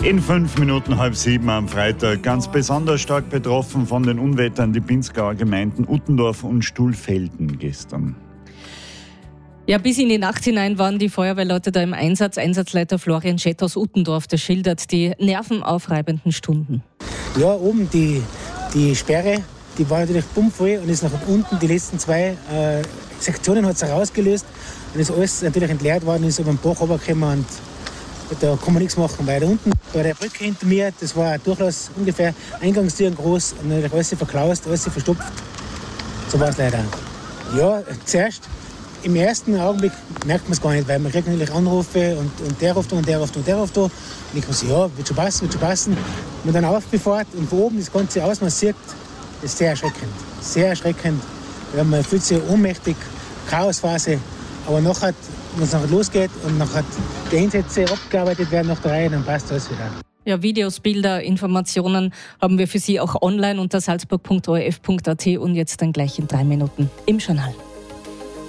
In 5 Minuten 6:30 am Freitag. Ganz besonders stark betroffen von den Unwettern die Pinzgauer Gemeinden Uttendorf und Stuhlfelden gestern. Ja, bis in die Nacht hinein waren die Feuerwehrleute da im Einsatz. Einsatzleiter Florian Schett aus Uttendorf, der schildert die nervenaufreibenden Stunden. Ja, oben die Sperre, die war natürlich pumpvoll und ist nach unten. Die letzten 2 Sektionen hat es herausgelöst und ist alles natürlich entleert worden, ist über den Bach runtergekommen und da kann man nichts machen, weil da unten bei der Brücke hinter mir, das war durchaus ungefähr Eingangstüren groß und natürlich alles verklaust, alles verstopft. So war es leider. Ja, zuerst im ersten Augenblick merkt man es gar nicht, weil man kriegt natürlich Anrufe und der ruft da und der ruft da und der ruft da. Und ich kann sagen, ja, wird schon passen. Und dann aufgefahrt und von oben das Ganze aus, man sieht, das ist sehr erschreckend. Sehr erschreckend. Ja, man fühlt sich ohnmächtig, Chaosphase. Aber nachher, wenn es nachher losgeht und nachher die Einsätze abgearbeitet werden nach der Reihe, dann passt alles wieder. Ja, Videos, Bilder, Informationen haben wir für Sie auch online unter salzburg.orf.at und jetzt dann gleich in 3 Minuten im Journal.